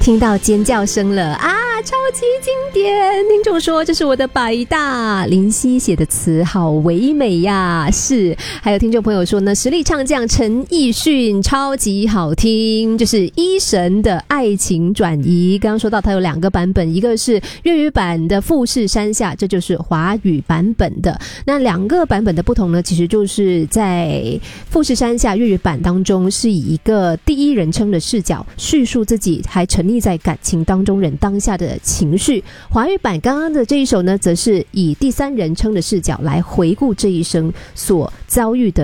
听到尖叫声了啊！超级经典，听众说这是我的百大，林夕写的词好唯美呀。是，还有听众朋友说呢，实力唱将陈奕迅超级好听，就是一神的爱情转移。刚刚说到它有2个版本，一个是粤语版的富士山下，这就是华语版本的。那2个版本的不同呢，其实就是在富士山下粤语版当中是以一个第一人称的视角叙述自己还沉溺在感情当中人当下的情绪，华语版刚刚的这一首呢，则是以第3人称的视角来回顾这一生所遭遇的